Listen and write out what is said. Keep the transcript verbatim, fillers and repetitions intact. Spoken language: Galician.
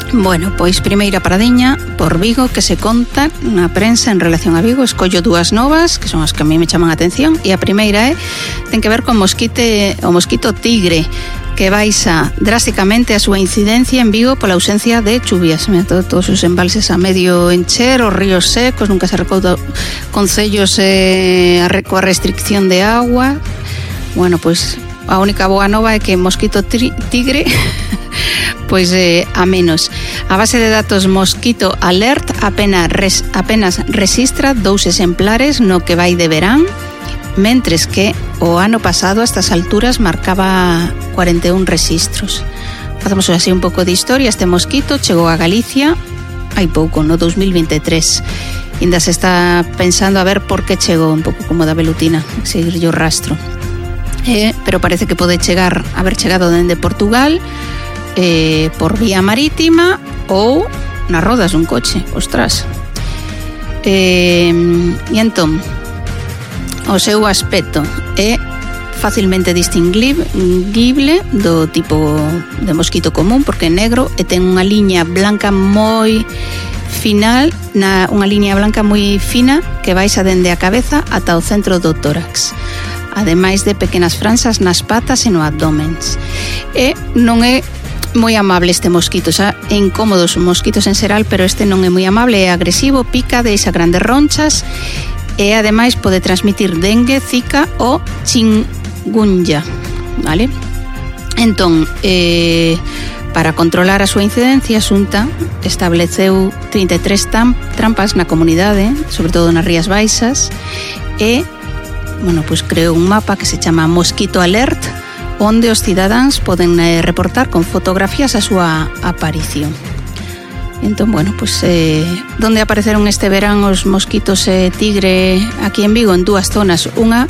Bueno, pois primeira paradiña por Vigo que se conta na prensa en relación a Vigo. Escollo dúas novas que son as que a mí me chaman a atención, e a primeira é ten que ver con mosquite, o mosquito tigre, que baixa drásticamente a súa incidencia en Vigo pola ausencia de chuvias. Todo, todos os embalses a medio encher, os ríos secos, nunca se recauda concellos eh, a, coa restricción de agua. Bueno, pois a única boa nova é que mosquito tri, tigre pois eh, a menos. A base de datos Mosquito Alert apenas, res, apenas resistra dous exemplares no que vai de verán, mentres que o ano pasado a estas alturas marcaba cuarenta e un registros. Facemos así un pouco de historia. Este mosquito chegou a Galicia hai pouco, no dos mil vinte e tres. Ainda se está pensando a ver por que chegou, un pouco como da velutina, seguir o rastro. Eh, pero parece que pode chegar, haber chegado dende Portugal, eh, por vía marítima ou nas rodas dun coche. Ostras. Eh, e entón, o seu aspecto é facilmente distinguible do tipo de mosquito común, porque é negro e ten unha liña blanca moi final, na, unha liña blanca moi fina que baixa dende a cabeza ata o centro do tórax, ademais de pequenas franxas nas patas e no abdomen. E non é moi amable este mosquito, xa é incómodo os mosquitos en xeral, pero este non é moi amable, é agresivo, pica, deixa grandes ronchas e ademais pode transmitir dengue, zika ou chikungunya, vale? Entón, eh, para controlar a súa incidencia, a Xunta estableceu trinta e tres tam, trampas na comunidade, sobre todo nas Rías Baixas, e, bueno, pois creou un mapa que se chama Mosquito Alert, onde os cidadáns poden eh, reportar con fotografías a súa aparición. Entón, bueno, pois eh, donde apareceron este verán os mosquitos eh, tigre aquí en Vigo? En dúas zonas. Unha